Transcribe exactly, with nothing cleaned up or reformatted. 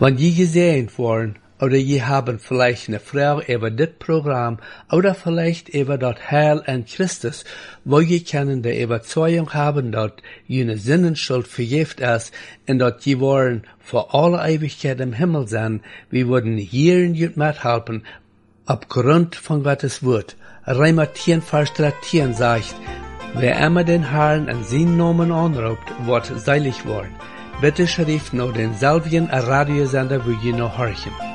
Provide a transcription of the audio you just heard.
Wenn je gesehen worden, oder je haben vielleicht eine Frau über das Programm oder vielleicht über das Heil an Christus, wo je können die Überzeugung haben, dass jene Sinnenschuld vergift ist und dass je wollen für alle Ewigkeit im Himmel sein, wir würden hier in jut mithelfen, aufgrund von Gottes Wort. Römer zehn, Vers dreizehn sagt, wer immer den Herrn an seinen Namen anruft, wird seilig worden. Bitte schrift noch denselben Radiosender, wo je noch horchen.